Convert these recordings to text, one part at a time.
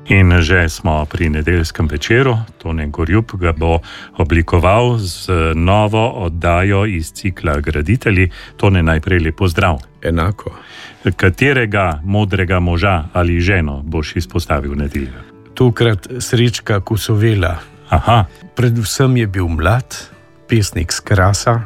In že smo pri nedeljskem večeru. Tone Gorjup ga bo oblikoval z novo oddajo iz cikla Graditelji. Tone, najprej lepo zdrav. Enako. Katerega modrega moža ali ženo boš izpostavil nedeljo? Tokrat Srečka Kosovela. Aha. Predvsem je bil mlad, pesnik s Krasa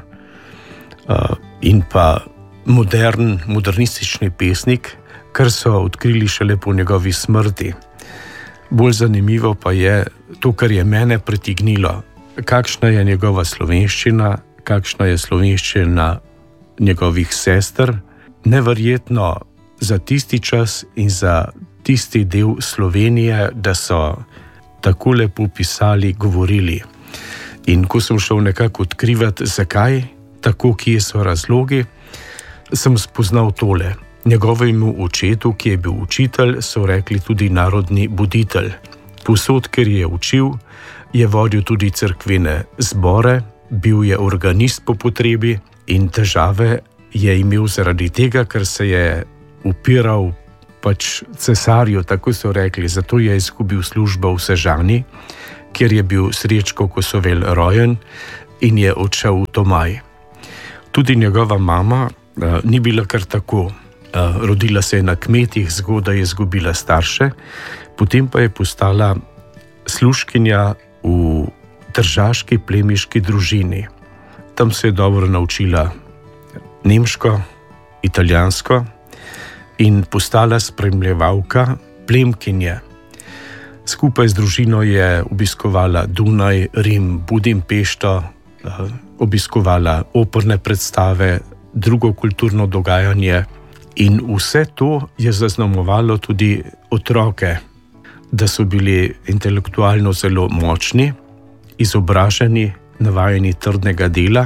in pa modernistični pesnik, kar so odkrili šele po njegovi smrti. Bolj zanimivo pa je to, kar je mene pritegnilo, kakšna je njegova slovenščina, kakšna je slovenščina njegovih sester. Neverjetno za tisti čas in za tisti del Slovenije, da so tako lepo pisali, govorili. In ko sem šel nekako odkrivati, zakaj, tako kje so razlogi, sem spoznal tole. Njegovemu očetu, ki je bil učitelj, so rekli tudi narodni buditelj. Povsod, ker je učil, je vodil tudi cerkvene zbore, bil je organist po potrebi in težave je imel zaradi tega, ker se je upiral cesarju, tako so rekli, zato je izgubil službo v Sežani, kjer je bil Srečko Kosovel rojen in je odšel v Tomaj. Tudi njegova mama ni bila kar tako. Rodila se je na kmetih, zgodaj je izgubila starše, potem pa je postala služkinja v tržaški plemiški družini. Tam se je dobro naučila nemško, italijansko in postala spremljevalka plemkinje. Skupaj z družino je obiskovala Dunaj, Rim, Budimpešto, obiskovala operne predstave, drugo kulturno dogajanje. In vse to je zaznamovalo tudi otroke, da so bili intelektualno zelo močni, izobraženi, navajeni trdnega dela,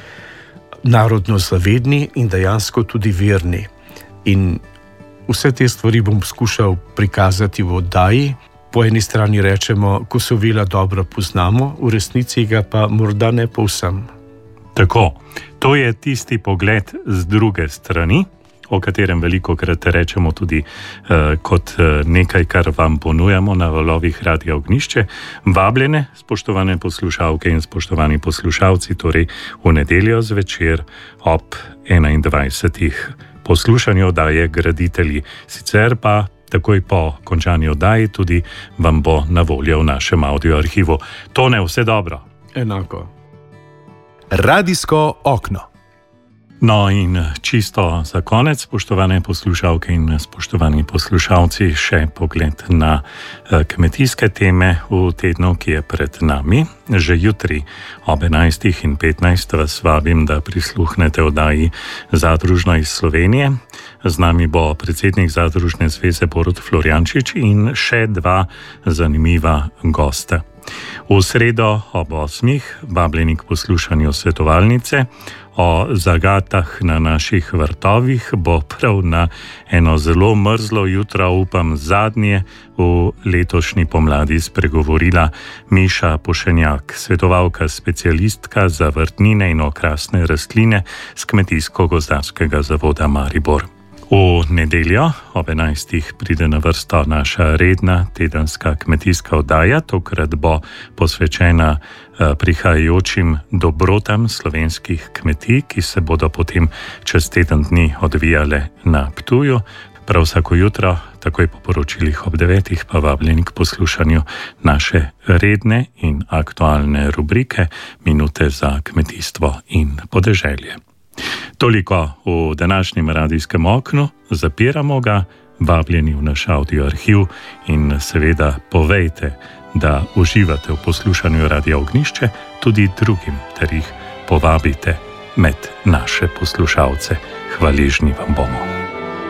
narodno zavedni in dejansko tudi verni. In vse te stvari bom skušal prikazati v oddaji. Po eni strani rečemo, Kosovela dobro poznamo, v resnici ga pa morda ne povsem. Tako, to je tisti pogled z druge strani, o katerem velikokrat rečemo tudi kot nekaj, kar vam ponujamo na valovih Radia Ognjišče. Vabljene, spoštovane poslušalke in spoštovani poslušalci, torej v nedeljo zvečer ob 21. poslušanju oddaje Graditelji. Sicer pa takoj po končani oddaji tudi vam bo na voljo v našem audio arhivu. Tone, vse dobro. Enako. Radijsko okno. No in čisto za konec, spoštovane poslušalke in spoštovani poslušalci, še pogled na kmetijske teme v tednu, ki je pred nami. Že jutri ob 11:15 vas vabim, da prisluhnete oddaji Zadružno iz Slovenije. Z nami bo predsednik Zadružne zveze Borut Florjančič in še dva zanimiva gosta. V sredo ob 8 vabljeni k poslušanju svetovalnice o zagatah na naših vrtovih bo prav na eno zelo mrzlo jutro, upam zadnje, v letošnji pomladi spregovorila Miša Pošenjak, svetovalka specialistka za vrtnine in okrasne rastline z Kmetijsko-gozdarskega zavoda Maribor. V nedeljo ob 11 pride na vrsto naša redna tedenska kmetijska oddaja, tokrat bo posvečena prihajajočim dobrotam slovenskih kmetij, ki se bodo potem čez teden dni odvijale na Ptuju. Prav vsako jutro, takoj po poročilih ob 9, pa vabljeni k poslušanju naše redne in aktualne rubrike Minute za kmetijstvo in podeželje. Toliko v današnjem radijskem oknu, zapiramo ga, vabljeni v naš audio arhiv in seveda povejte, da uživate v poslušanju Radia Ognjišče tudi drugim, ter jih povabite med naše poslušalce. Hvaležni vam bomo.